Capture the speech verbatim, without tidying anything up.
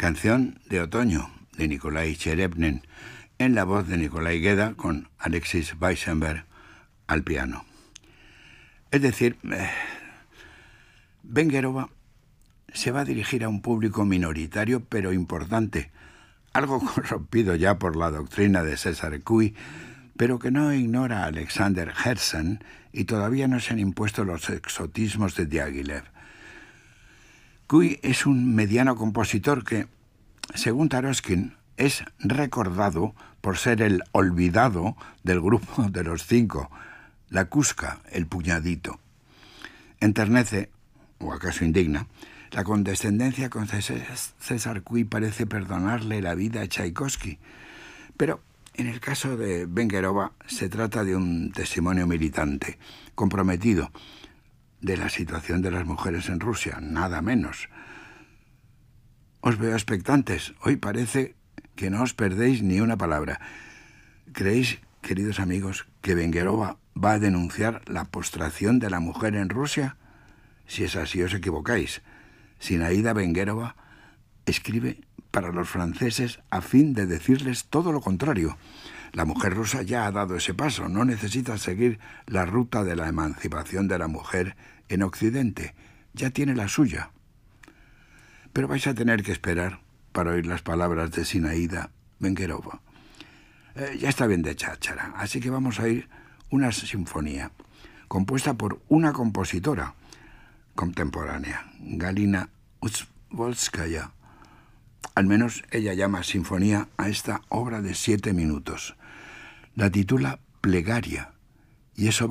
Canción de otoño, de Nikolai Cherepnin, en la voz de Nikolai Gueda con Alexis Weissenberg al piano. Es decir, eh, Vengerova se va a dirigir a un público minoritario pero importante, algo corrompido ya por la doctrina de César Cui, pero que no ignora a Alexander Herzen y todavía no se han impuesto los exotismos de Diaghilev. Cui es un mediano compositor que, según Taroskin, es recordado por ser el olvidado del grupo de los cinco, la Cusca, el puñadito. Enternece, o acaso indigna, la condescendencia con César Cui parece perdonarle la vida a Tchaikovsky, pero en el caso de Vengerova se trata de un testimonio militante, comprometido, de la situación de las mujeres en Rusia, nada menos. Os veo expectantes. Hoy parece que no os perdéis ni una palabra. ¿Creéis, queridos amigos, que Vengerova va a denunciar la postración de la mujer en Rusia? Si es así, os equivocáis. Zinaida Vengerova escribe para los franceses a fin de decirles todo lo contrario. La mujer rusa ya ha dado ese paso, no necesita seguir la ruta de la emancipación de la mujer en Occidente, ya tiene la suya. Pero vais a tener que esperar para oír las palabras de Zinaida Vengerova. Eh, ya está bien de cháchara, así que vamos a oír una sinfonía, compuesta por una compositora contemporánea, Galina Uzvolskaya. Al menos ella llama sinfonía a esta obra de siete minutos. La titula Plegaria y es obra